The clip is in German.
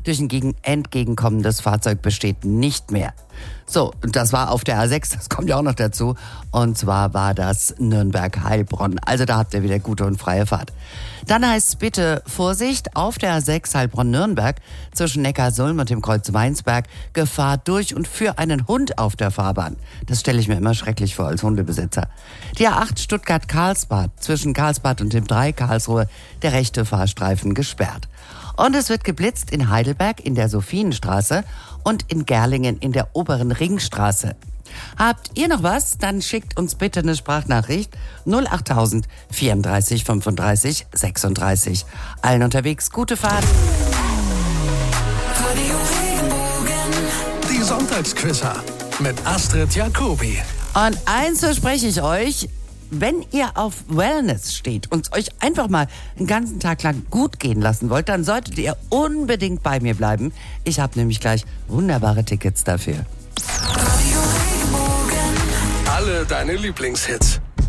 durch ein entgegenkommendes Fahrzeug besteht nicht mehr. So, das war auf der A6, das kommt ja auch noch dazu. Und zwar war das Nürnberg-Heilbronn. Also da habt ihr wieder gute und freie Fahrt. Dann heißt es bitte Vorsicht auf der A6 Heilbronn-Nürnberg zwischen Neckarsulm und dem Kreuz Weinsberg. Gefahr durch und für einen Hund auf der Fahrbahn. Das stelle ich mir immer schrecklich vor als Hundebesitzer. Die A8 Stuttgart-Karlsbad zwischen Karlsbad und dem 3 Karlsruhe. Der rechte Fahrstreifen gesperrt. Und es wird geblitzt in Heidelberg in der Sophienstraße und in Gerlingen in der oberen Ringstraße. Habt ihr noch was? Dann schickt uns bitte eine Sprachnachricht 08000 34 35 36. Allen unterwegs gute Fahrt. Die Sonntagsquizzer mit Astrid Jacobi. Und eins verspreche ich euch, wenn ihr auf Wellness steht und es euch einfach mal einen ganzen Tag lang gut gehen lassen wollt, dann solltet ihr unbedingt bei mir bleiben. Ich habe nämlich gleich wunderbare Tickets dafür. Alle deine Lieblingshits.